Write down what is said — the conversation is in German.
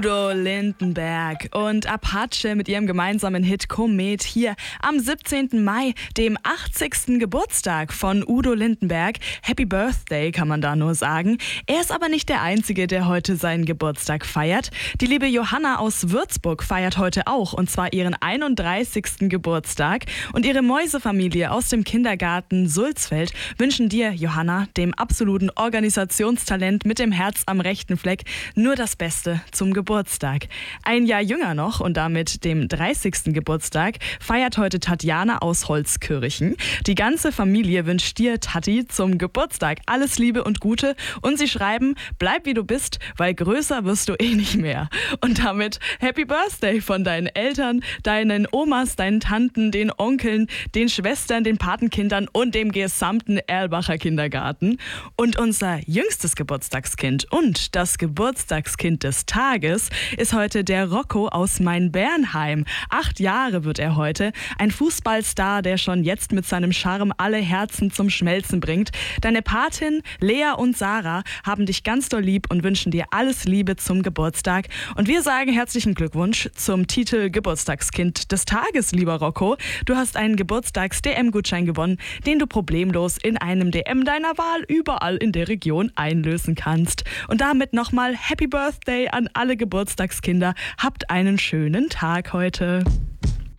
Udo Lindenberg und Apache mit ihrem gemeinsamen Hit Komet hier am 17. Mai, dem 80. Geburtstag von Udo Lindenberg. Happy Birthday kann man da nur sagen. Er ist aber nicht der Einzige, der heute seinen Geburtstag feiert. Die liebe Johanna aus Würzburg feiert heute auch, und zwar ihren 31. Geburtstag. Und ihre Mäusefamilie aus dem Kindergarten Sulzfeld wünschen dir, Johanna, dem absoluten Organisationstalent mit dem Herz am rechten Fleck, nur das Beste zum Geburtstag. Ein Jahr jünger noch und damit dem 30. Geburtstag feiert heute Tatjana aus Holzkirchen. Die ganze Familie wünscht dir, Tati, zum Geburtstag alles Liebe und Gute, und sie schreiben, bleib wie du bist, weil größer wirst du eh nicht mehr. Und damit Happy Birthday von deinen Eltern, deinen Omas, deinen Tanten, den Onkeln, den Schwestern, den Patenkindern und dem gesamten Erlbacher Kindergarten. Und unser jüngstes Geburtstagskind und das Geburtstagskind des Tages ist heute der Rocco aus Main-Bernheim. 8 Jahre wird er heute. Ein Fußballstar, der schon jetzt mit seinem Charme alle Herzen zum Schmelzen bringt. Deine Patin, Lea und Sarah, haben dich ganz doll lieb und wünschen dir alles Liebe zum Geburtstag. Und wir sagen herzlichen Glückwunsch zum Titel Geburtstagskind des Tages, lieber Rocco. Du hast einen Geburtstags-DM-Gutschein gewonnen, den du problemlos in einem DM deiner Wahl überall in der Region einlösen kannst. Und damit nochmal Happy Birthday an alle Geburtstagskinder. Habt einen schönen Tag heute.